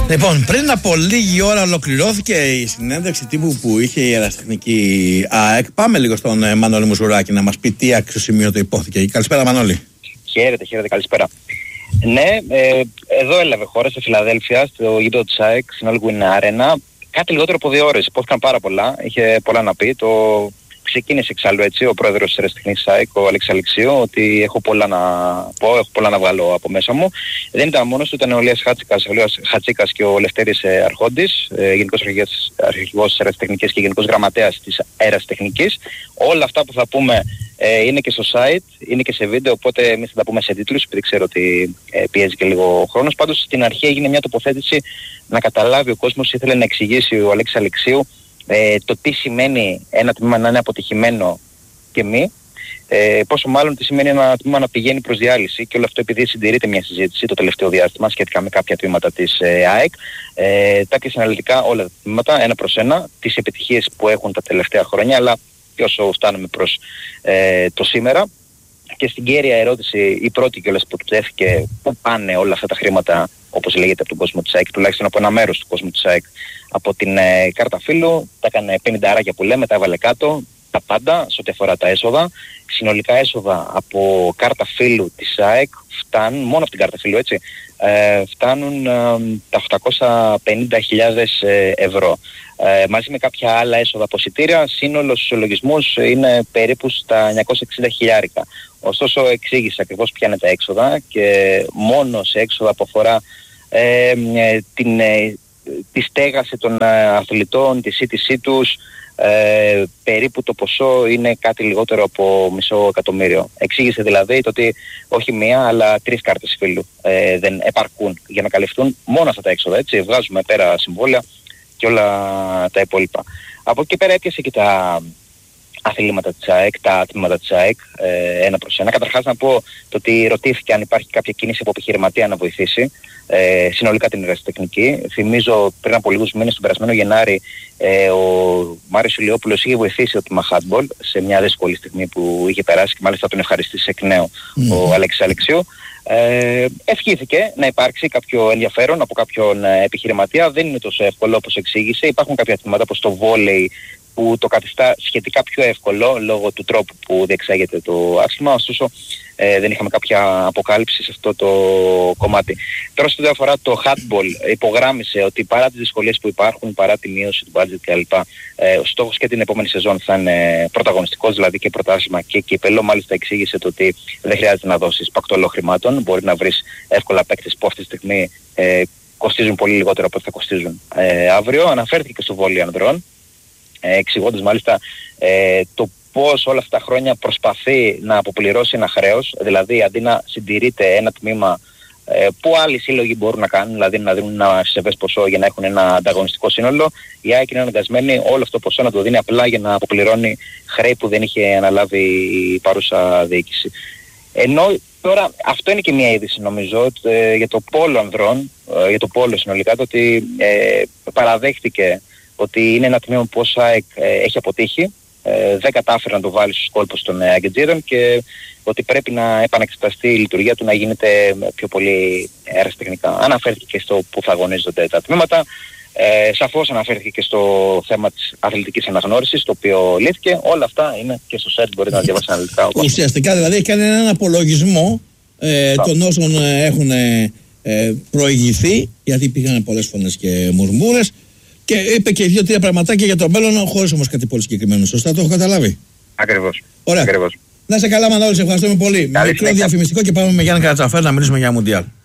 Λοιπόν, πριν από λίγη ώρα ολοκληρώθηκε η συνέντευξη τύπου που είχε η Αεραστεχνική ΑΕΚ. Πάμε λίγο στον Μανώλη Μουσουράκη να μας πει τι αξιοσημείωτο υπόθηκε. Καλησπέρα, Μανώλη. Χαίρετε, καλησπέρα. Ναι, εδώ έλαβε χώρα στη Φιλαδέλφια, στο γήπεδο της ΑΕΚ, στην All Win Arena. Κάτι λιγότερο από 2 ώρες. Υπόθηκαν πάρα πολλά. Είχε πολλά να πει. Ξεκίνησε εξάλλου έτσι ο πρόεδρος της Αεραστεχνικής ΑΕΚ, ο Αλέξης Αλεξίου, ότι έχω πολλά να πω, έχω πολλά να βγάλω από μέσα μου. Δεν ήταν μόνος του, ήταν ο Λίας Χατσίκας και ο Λευτέρης Αρχόντης, Γενικός Αρχηγός της Αεραστεχνικής και Γενικός Γραμματέας της Αεραστεχνικής. Όλα αυτά που θα πούμε είναι και στο site, είναι και σε βίντεο, οπότε εμείς θα τα πούμε σε τίτλους, επειδή ξέρω ότι πιέζει και λίγο χρόνος. Πάντως στην αρχή έγινε μια τοποθέτηση να καταλάβει ο κόσμος, ήθελε να εξηγήσει ο Αλέξης Αλεξίου το τι σημαίνει ένα τμήμα να είναι αποτυχημένο και μη, πόσο μάλλον τι σημαίνει ένα τμήμα να πηγαίνει προς διάλυση, και όλο αυτό επειδή συντηρείται μια συζήτηση το τελευταίο διάστημα σχετικά με κάποια τμήματα της ΑΕΚ. Τα έκλεισε αναλυτικά όλα τα τμήματα, ένα προς ένα, τις επιτυχίες που έχουν τα τελευταία χρόνια, αλλά και όσο φτάνουμε προς το σήμερα. Και στην κέρια ερώτηση, η πρώτη κιόλας που του τέθηκε, πού πάνε όλα αυτά τα χρήματα, όπως λέγεται, από τον κόσμο της ΑΕΚ, τουλάχιστον από ένα μέρος του κόσμου της ΑΕΚ, από την κάρτα φύλου, τα έκανε 50 που λέμε, τα έβαλε κάτω, τα πάντα, σε ό,τι αφορά τα έσοδα. Συνολικά έσοδα από κάρτα φύλου της ΑΕΚ φτάνουν, μόνο από την κάρτα φύλου έτσι, φτάνουν τα 850.000 ευρώ. Μαζί με κάποια άλλα έσοδα από εισιτήρια, σύνολο στους ισολογισμούς είναι περίπου στα 960.000. Ωστόσο εξήγησε ακριβώς ποια είναι τα έξοδα, και μόνο σε έξοδα που αφορά τη στέγαση των αθλητών, τη σύντησή τους, περίπου το ποσό είναι κάτι λιγότερο από 500.000. Εξήγησε δηλαδή το ότι όχι μία αλλά 3 κάρτες φύλου δεν επαρκούν για να καλυφθούν μόνο αυτά τα έξοδα, έτσι. Βγάζουμε πέρα συμβόλαια και όλα τα υπόλοιπα. Από εκεί πέρα έπιασε και τα αθλήματα της ΑΕΚ, τα τμήματα της ΑΕΚ, ένα προς ένα. Καταρχάς να πω το ότι ρωτήθηκε αν υπάρχει κάποια κίνηση από επιχειρηματία να βοηθήσει συνολικά την Αεραστεχνική. Θυμίζω πριν από λίγους μήνες, τον περασμένο Γενάρη, ο Μάριος Ηλιόπουλος είχε βοηθήσει το τμήμα handball σε μια δύσκολη στιγμή που είχε περάσει, και μάλιστα τον ευχαριστήσει εκ νέου ο Αλέξης Αλεξίου. Ευχήθηκε να υπάρξει κάποιο ενδιαφέρον από κάποιον επιχειρηματία. Δεν είναι τόσο εύκολο όπως εξήγησε. Υπάρχουν κάποια τμήματα όπως το βόλεϊ που το καθιστά σχετικά πιο εύκολο λόγω του τρόπου που διεξάγεται το άθλημα. Ωστόσο δεν είχαμε κάποια αποκάλυψη σε αυτό το κομμάτι. Τώρα στο αφορά το handball, υπογράμμισε ότι παρά τις δυσκολίες που υπάρχουν, παρά τη μείωση του budget κλπ, ο στόχος και την επόμενη σεζόν θα είναι πρωταγωνιστικός, δηλαδή και πρωτάθλημα και κύπελλο. Μάλιστα εξήγησε το ότι δεν χρειάζεται να δώσεις πακτολό χρημάτων, μπορεί να βρεις εύκολα παίκτες που αυτή τη στιγμή κοστίζουν πολύ λιγότερο από ό,τι θα κοστίζουν αύριο. Αναφέρθηκε και στο βόλεϊ ανδρών, εξηγώντας μάλιστα το πώς όλα αυτά τα χρόνια προσπαθεί να αποπληρώσει ένα χρέος, δηλαδή αντί να συντηρείται ένα τμήμα που άλλοι σύλλογοι μπορούν να κάνουν, δηλαδή να δίνουν ένα σεβές ποσό για να έχουν ένα ανταγωνιστικό σύνολο, η ΑΕΚ είναι αναγκασμένη όλο αυτό το ποσό να το δίνει απλά για να αποπληρώνει χρέη που δεν είχε αναλάβει η παρούσα διοίκηση. Ενώ τώρα αυτό είναι και μια είδηση νομίζω για το πόλο ανδρών, για το πόλο συνολικά, το ότι παραδέχτηκε ότι είναι ένα τμήμα που ο ΑΕΚ έχει αποτύχει, δεν κατάφερε να το βάλει στους κόλπους των Αγκεντζίδων, και ότι πρέπει να επανεξεταστεί η λειτουργία του, να γίνεται πιο πολύ αεραστεχνικά. Αναφέρθηκε και στο που θα αγωνίζονται τα τμήματα, σαφώς αναφέρθηκε και στο θέμα της αθλητικής αναγνώρισης, το οποίο λύθηκε. Όλα αυτά είναι και στο site, μπορείτε να διαβάσετε αναλυτικά. Ουσιαστικά δηλαδή έχει κάνει έναν απολογισμό των όσων έχουν προηγηθεί, γιατί υπήρχαν πολλές φωνές και μουρμούρες, και είπε και 2-3 πραγματάκια για το μέλλον, χωρίς όμως κάτι πολύ συγκεκριμένο. Σωστά το έχω καταλάβει? Ακριβώς. Ωραία. Ακριβώς. Να είσαι καλά, Μανώλη, σε ευχαριστούμε πολύ. Μικρό διαφημιστικό και πάμε με Γιάννη Καρατσαφέρ να μιλήσουμε για Μουντιάλ.